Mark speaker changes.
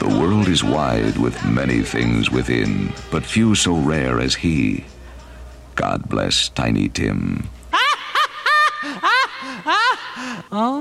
Speaker 1: The world is wide with many things within, but few so rare as he. God bless Tiny Tim.